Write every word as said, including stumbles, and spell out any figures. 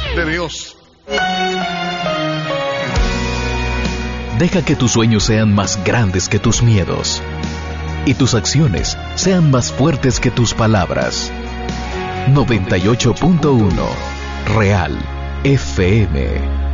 de Dios. Deja que tus sueños sean más grandes que tus miedos y tus acciones sean más fuertes que tus palabras. noventa y ocho punto uno Real F M.